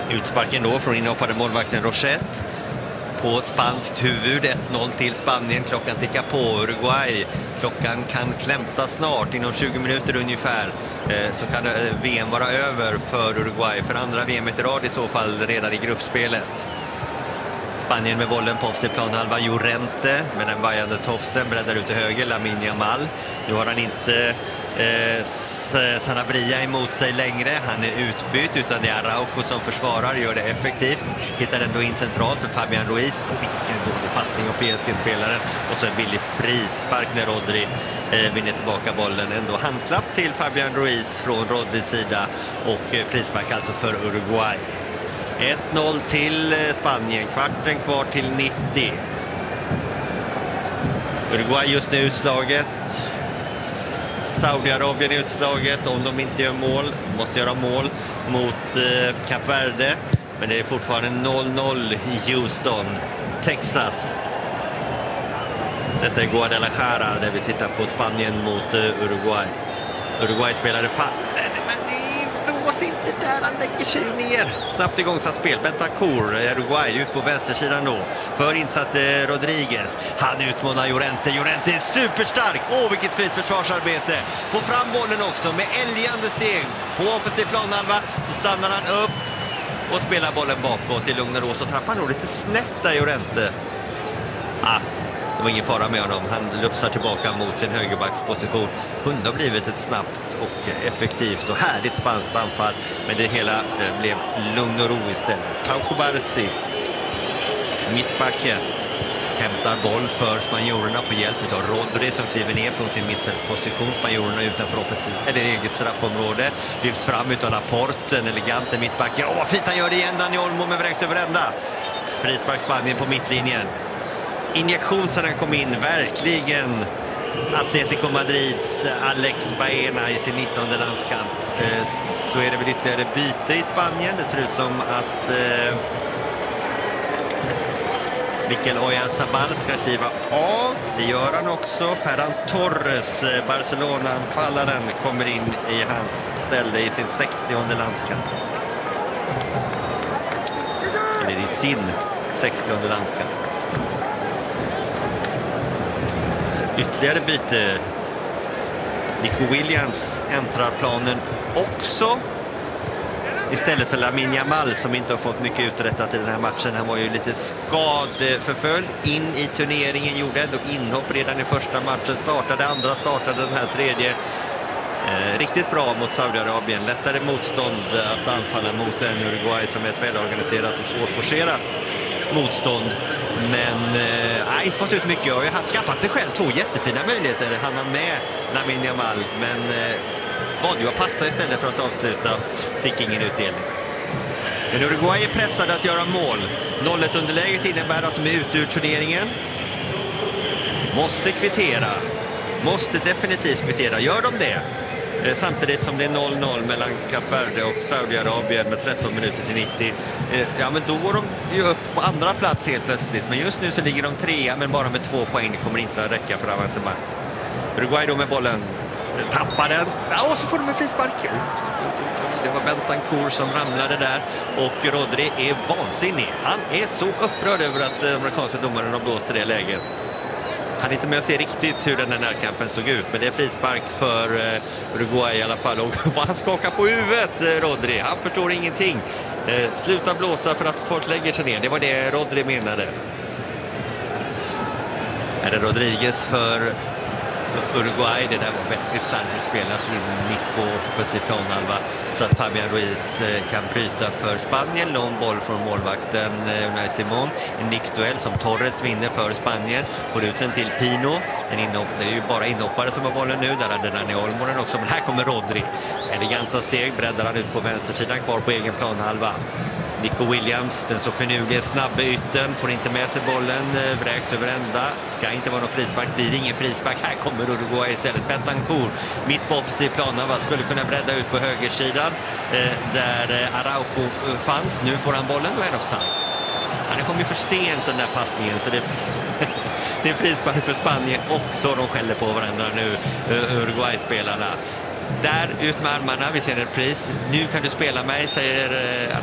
Utsparken då från inhoppade målvakten Rochette på spanskt huvud. 1-0 till Spanien. Klockan tickar på. Uruguay. Klockan kan klämta snart. Inom 20 minuter ungefär så kan VM vara över för Uruguay. För andra VM i rad i så fall redan i gruppspelet. Spanien med bollen på offensiv planhalva. Llorente med den vajande tofsen breddar ut till höger. Lamine Yamal. Nu har han inte Sanabria emot sig längre. Han är utbytt, utan det är Araujo som försvarar, gör det effektivt. Hittar ändå in centralt för Fabian Ruiz. Och vilken dålig passning av PSG-spelaren. Och så en billig frispark när Rodri vinner tillbaka bollen. Ändå handklapp till Fabian Ruiz från Rodris sida. Och frispark alltså för Uruguay. 1-0 till Spanien. Kvarten kvar till 90. Uruguay just nu utslaget. Saudiarabien är utslaget. Om de inte gör mål, måste göra mål mot Kap Verde. Men det är fortfarande 0-0 i Houston, Texas. Detta är Guadalajara där vi tittar på Spanien mot Uruguay. Uruguay spelade fall. Men det blås inte där, han lägger sig ner. Snabbt igångsatt spel. Bentancur, Uruguay ut på vänstersidan då. För insatt Rodriguez. Han utmanar Llorente. Llorente är superstark. Vilket fint försvarsarbete. Får fram bollen också med älgande steg. På offensiv planhalva så stannar han upp och spelar bollen bakåt i lugn och ro. Så trappar han nog lite snett där, Llorente. Det var ingen fara med honom. Han lufsar tillbaka mot sin högerbacksposition. Kunde ha blivit ett snabbt och effektivt och härligt spanskt anfall. Men det hela blev lugn och ro istället. Pau Cubarsí, mittbacken, hämtar boll för spanjorerna på hjälp av Rodri som kliver ner från sin mittfältsposition. Spanjorerna utanför eget straffområde. Lyfts fram utan Laporte, en elegant mittback. Vad fint han gör det igen, Dani Olmo, med vräks över ända. Frispark Spanien på mittlinjen. Injektion sedan kom in, verkligen Atletico Madrids Alex Baena i sin 19:e landskamp. Så är det väl ytterligare byte i Spanien. Det ser ut som att Mikel Oyarzabal ska kliva av. Det gör han också. Ferran Torres, Barcelona-anfallaren, kommer in i hans ställe i sin 60:e landskamp. Eller i sin 60:e landskamp. Ytterligare byte. Nico Williams äntrar planen också. Istället för Lamine Yamal som inte har fått mycket uträttat i den här matchen. Han var ju lite skadeförföljd in i turneringen. Gjorde ändå inhopp redan i första matchen. Startade andra, startade den här tredje. Riktigt bra mot Saudiarabien. Lättare motstånd att anfalla mot en Uruguay som är ett välorganiserat och svårforcerat motstånd. Men inte fått ut mycket. Han har skaffat sig själv 2 jättefina möjligheter. Han med Lamine Yamal. Men valde ju att passa istället för att avsluta. Fick ingen utdelning. Men Uruguay är pressade att göra mål. 0-1 underläget innebär att de är ute ur turneringen. Måste kvittera. Måste definitivt kvittera. Gör de det? Samtidigt som det är 0-0 mellan Kap Verde och Saudiarabien med 13 minuter till 90. Men då går de ju upp på andra plats helt plötsligt. Men just nu så ligger de 3 men bara med 2 poäng. Det kommer inte att räcka för avancemang. Uruguay då med bollen. Tappar den. Och så får de en frispark. Det var Bentancur som ramlade där. Och Rodri är vansinnig. Han är så upprörd över att amerikanska domaren har blåst i det läget. Han är inte med att se riktigt hur den här närkampen såg ut. Men det är frispark för Uruguay i alla fall. Och han skakar på huvudet, Rodri. Han förstår ingenting. Sluta blåsa för att folk lägger sig ner. Det var det Rodri menade. Är det Rodriguez för Uruguay? Det där var väldigt starkt spelat in mitt på offensiv planhalva så att Fabian Ruiz kan bryta för Spanien. Lång boll från målvakten Unai Simon. En nickduell som Torres vinner för Spanien. Får ut den till Pino. Det är ju bara inhoppare som har bollen nu. Där hade Dani Olmo den också. Men här kommer Rodri. Eleganta steg breddar han ut på vänstersidan, kvar på egen planhalva. Nico Williams, den så finurliga snabba ytten, får inte med sig bollen, vräks över ända. Ska inte vara någon frispark, blir det ingen frispark. Här kommer Uruguay istället. Bentancur mitt på offensiv planhalva skulle kunna bredda ut på högersidan där Araujo fanns. Nu får han bollen och är offside. Han kom ju för sent den där passningen, så det är frispark för Spanien också. De skäller på varandra nu, Uruguay-spelarna. Där ut med armarna, vi ser en pris. Nu kan du spela mig, säger